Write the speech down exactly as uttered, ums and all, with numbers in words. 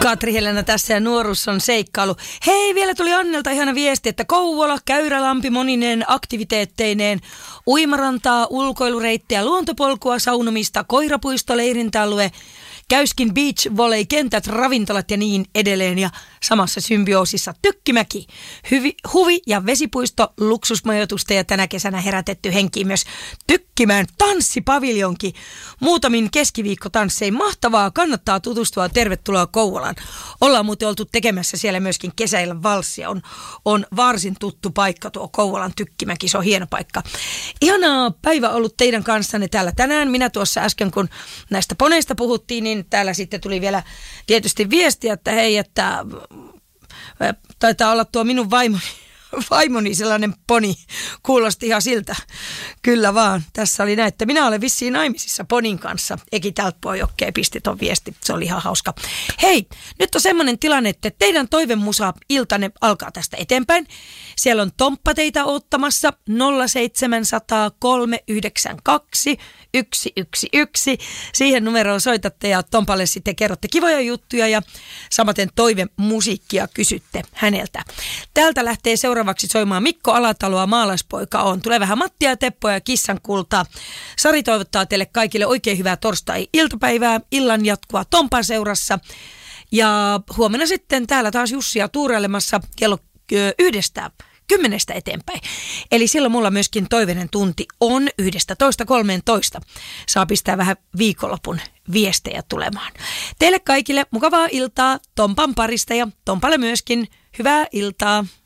Katri Helena tässä ja nuoruus on seikkailu. Hei, vielä tuli Annelta ihana viesti, että Kouvola, Käyrälampi monineen aktiviteetteineen, uimarantaa, ulkoilureittejä, luontopolkua, saunomista, koirapuisto, leirintäalue, Käyskin beach volley, kentät, ravintolat ja niin edelleen. Ja samassa symbioosissa Tykkimäki, hyvi, huvi- ja vesipuisto, luksusmajoitusta ja tänä kesänä herätetty henki myös Tykkimään tanssipaviljonki. Muutamin keskiviikkotanssein mahtavaa, kannattaa tutustua, tervetuloa Kouvolaan. Ollaan muuten oltu tekemässä siellä myöskin kesäillä valssia. On, on varsin tuttu paikka tuo Kouvolan Tykkimäki, se on hieno paikka. Ihanaa päivä ollut teidän kanssanne täällä tänään. Minä tuossa äsken, kun näistä poneista puhuttiin, niin täällä sitten tuli vielä tietysti viestiä, että hei, että taitaa olla tuo minun vaimoni, vaimoni sellainen poni. Kuulosti ihan siltä. Kyllä vaan. Tässä oli näin, että minä olen vissiin naimisissa ponin kanssa. Eki tältä Pojokkeen pisti ton viesti. Se oli ihan hauska. Hei, nyt on semmoinen tilanne, että teidän toivemusa iltanne alkaa tästä eteenpäin. Siellä on Tomppa teitä ottamassa nolla seitsemän nolla nolla kolme yhdeksän kaksi yksi yksi yksi. Siihen numeroon soitatte ja Tompalle sitten kerrotte kivoja juttuja ja samaten toivemusiikkia kysytte häneltä. Täältä lähtee seuraavaksi soimaan Mikko Alataloa, Maalaispoika on. Tulee vähän Mattia ja Teppoa ja Kissan kultaa. Sari toivottaa teille kaikille oikein hyvää torstai-iltapäivää, illan jatkoa Tompan seurassa. Ja huomenna sitten täällä taas Jussia tuurailemassa kello yhdestä. Kymmenestä eteenpäin. Eli silloin mulla myöskin toiveinen tunti on yhdestä toista kolmeentoista. Saa pistää vähän viikonlopun viestejä tulemaan. Teille kaikille mukavaa iltaa Tompan parista ja Tompalle myöskin hyvää iltaa.